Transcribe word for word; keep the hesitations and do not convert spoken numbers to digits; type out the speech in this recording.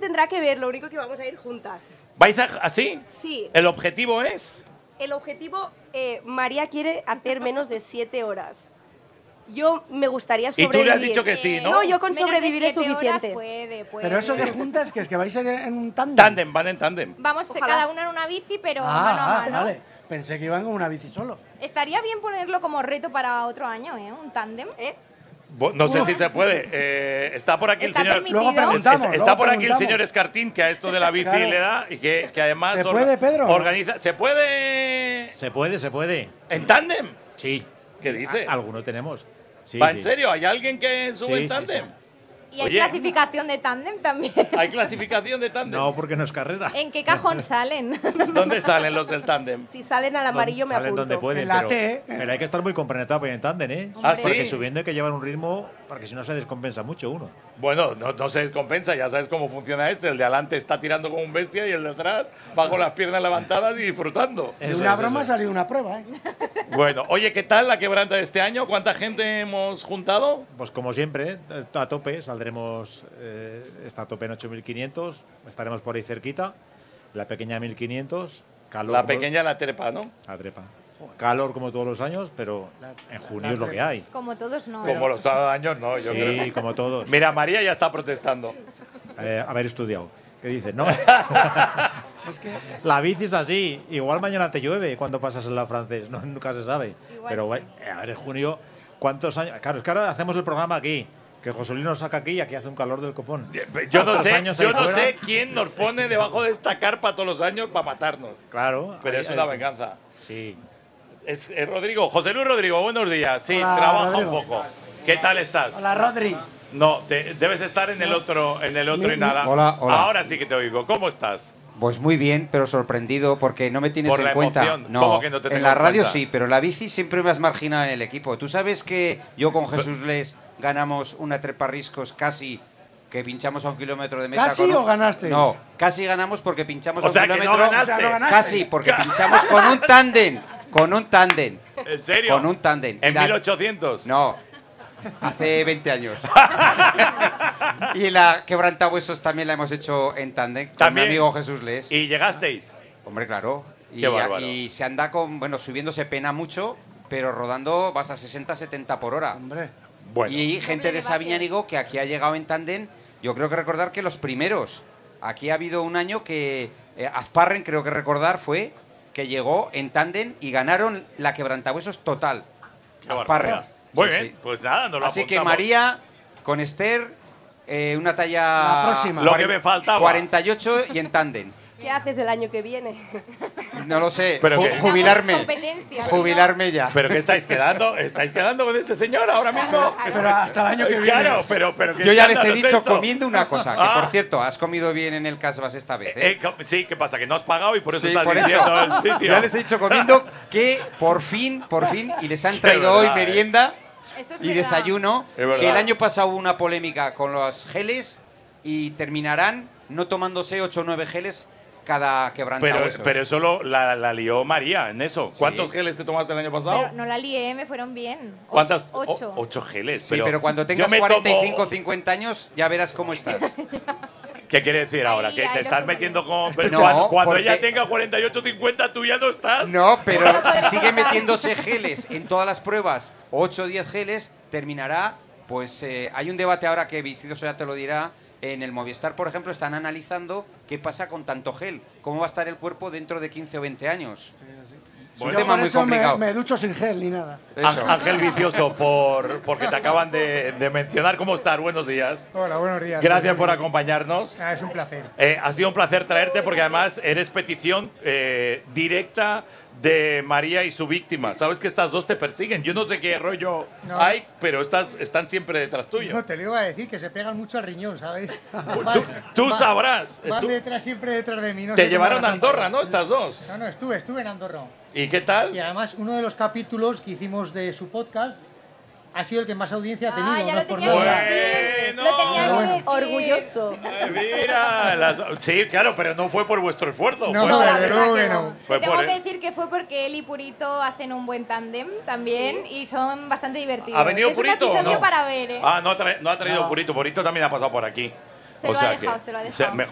tendrá que ver, lo único que vamos a ir juntas. ¿Vais a, así? Sí. ¿El objetivo es? El objetivo, eh, María quiere hacer menos de siete horas. Yo me gustaría Y sobrevivir. tú le has dicho que sí, ¿no? No, yo con Menos de sobrevivir es siete horas suficiente. puede, puede. Pero eso de juntas, que es que vais en en un tándem. Tándem, van en tándem. Vamos Ojalá. cada uno en una bici, pero Ah, mano a ah, mano. vale. Pensé que iban con una bici solo. Estaría bien ponerlo como reto para otro año, ¿eh? Un tándem. ¿Eh? Bo- No sé si se puede. Eh, está por aquí el Está señor. permitido. Luego Es- preguntamos. es- está luego por aquí el preguntamos. señor Escartín, que a esto de la bici Claro. le da y que, que además ¿Se orga- puede, Pedro? organiza. ¿Se puede Se puede, se puede. en tándem? Sí. ¿Qué dice? A- Alguno tenemos. Sí, ¿Va sí. en serio? ¿Hay alguien que sube Sí, en sí, tándem? sí. Y hay Oye. clasificación de tándem también. ¿Hay clasificación de tándem? No, porque no es carrera. ¿En qué cajón salen? ¿Dónde salen los del tándem? Si salen al amarillo me Salen apunto. donde pueden, En la pero, T. pero hay que estar muy compenetrado para ir en tándem, ¿eh? ¿Ah, sí? Porque subiendo hay que llevar un ritmo, porque si no se descompensa mucho uno. Bueno, no, no se descompensa, ya sabes cómo funciona este. El de adelante está tirando como un bestia y el de atrás va con las piernas levantadas y disfrutando. De Eso una es, broma ha eso es. salido una prueba, ¿eh? Bueno, oye, ¿qué tal la quebranta de este año? ¿Cuánta gente hemos juntado? Pues como siempre, ¿eh? a tope, saldremos, eh, está a tope en ocho mil quinientos, estaremos por ahí cerquita, la pequeña mil quinientos, calor. La como- pequeña la trepa, ¿no? La trepa. Calor como todos los años, pero en junio es lo que hay. Como todos no. Como los años, no, yo Sí, creo. como todos. Mira, María ya está protestando. Eh, haber estudiado. ¿Qué dices? No. La bici es así. Igual mañana te llueve cuando pasas en la francés. No, nunca se sabe. Igual Pero sí. bueno, eh, a ver, en junio, ¿cuántos años? Claro, es que ahora hacemos el programa aquí. Que José Luis nos saca aquí y aquí hace un calor del copón. Yo no ¿Cuántos sé, años yo ahí no fuera? sé quién nos pone debajo de esta carpa todos los años para matarnos. Claro. Pero ahí- es una ahí- venganza. Sí. Es, es Rodrigo, José Luis Rodrigo, buenos días. Sí, Hola, trabaja Rodrigo. un poco. ¿Qué tal estás? Hola, Rodri. No, te- debes estar en el otro, en el otro Mi- y nada. Hola, hola. Ahora sí que te oigo. ¿Cómo estás? Pues muy bien, pero sorprendido porque no me tienes Por en la cuenta. emoción. No, ¿Cómo que no te en tengo la en radio cuenta? sí, pero en la bici siempre me has marginado en el equipo. Tú sabes que yo con Jesús Les ganamos una treparriscos casi que pinchamos a un kilómetro de meta. ¿Casi con un- o ganaste? No, casi ganamos porque pinchamos O a un sea, que no kilómetro. ganaste. O sea, no ganaste. Casi, porque pinchamos con un tándem. Con un tándem. ¿En serio? Con un tándem. ¿En Y la- mil ochocientos? No, hace veinte años. Y la quebrantahuesos también la hemos hecho en tándem con También. mi amigo Jesús Les. ¿Y llegasteis? Hombre, claro. Y, Qué bárbaro. y se anda con, bueno, subiendo se pena mucho, pero rodando vas a sesenta, setenta por hora. Hombre. Bueno, Y gente de Doble Sabiñánigo que aquí ha llegado en tándem, yo creo que recordar que los primeros. Aquí ha habido un año que eh, Azparren, creo que recordar, fue que llegó en tándem y ganaron la quebrantahuesos total. qué Azparren. barbaridad. Muy Sí, bien, sí. pues nada, nos lo Así que apuntamos. María, con Esther, eh, una talla La próxima. Lo que me faltaba. cuarenta y ocho y en tándem. ¿Qué haces el año que viene? No lo sé, Pero ju- que- jubilarme. Competencia, Jubilarme ya. ¿Pero qué estáis quedando? ¿Estáis quedando con este señor ahora mismo? Pero hasta el año que viene. Claro, pero, pero ¿qué Yo ya les he escándalo es dicho esto? comiendo una cosa, que Ah. por cierto, has comido bien en el Casbas esta vez, ¿eh? Eh, co- sí, ¿qué pasa? Que no has pagado y por eso Sí, estás por eso. diciendo el sitio. Ya les he dicho comiendo que por fin, por fin, y les han Qué traído verdad, hoy eh. merienda Eso es y verdad. desayuno, Es verdad. que el año pasado hubo una polémica con los geles y terminarán no tomándose ocho o nueve geles cada Pero, quebrantahuesos. pero eso lo, la, la lió María en eso. ¿Cuántos geles te tomaste el año pasado? Pero no la lié, me fueron bien. Ocho- ¿Cuántas? Ocho. O- ocho geles. Sí, pero, cuando yo tengas me cuarenta y cinco o tomo- cincuenta años ya verás cómo estás. ¿Qué quiere decir ahora? Ahí, ¿Que ahí te lo estás supo metiendo yo. con.? Pero No, cuando cuando porque- ella tenga cuarenta y ocho, cincuenta, tú ya no estás. No, pero si sigue metiéndose geles en todas las pruebas, ocho o diez geles, terminará, pues eh, hay un debate ahora que Vicioso ya te lo dirá, en el Movistar, por ejemplo, están analizando qué pasa con tanto gel, cómo va a estar el cuerpo dentro de quince o veinte años. Es un Yo tema por muy eso complicado. Me, me ducho sin gel ni nada. Eso. Á- Ángel Vicioso, por, porque te acaban de, de mencionar. ¿Cómo estás? Buenos días. Hola, buenos días. Gracias por acompañarnos. Ah, es un placer. Eh, ha sido un placer traerte porque además eres petición eh, directa de María y su víctima. Sabes que estas dos te persiguen. Yo no sé qué rollo No. hay, pero estas están siempre detrás tuyo. No, te lo iba a decir, que se pegan mucho al riñón, ¿sabes? Tú, tú sabrás. Van Estu- detrás, siempre detrás de mí. No te sé cómo llevaron las a Andorra, hacen. ¿no? Estas dos. No, no, estuve, estuve en Andorra. ¿Y qué tal? Y además, uno de los capítulos que hicimos de su podcast ha sido el que más audiencia ha tenido. Ah, ya no lo es por tenía que nada. decir. Bueno. Lo tenía que Bueno. decir. Orgulloso. Ay, mira, las- sí, claro, pero no fue por vuestro esfuerzo. No, fue no, por- la la verdad verdad que que no. no. fue Te tengo por- que decir que fue porque él y Purito hacen un buen tándem también y son bastante divertidos. ¿Ha venido es Purito un o episodio no? para ver, ¿eh? Ah, no ha, tra- no ha traído No. Purito. Purito también ha pasado por aquí. Se lo ha dejado, se lo ha dejado. mejor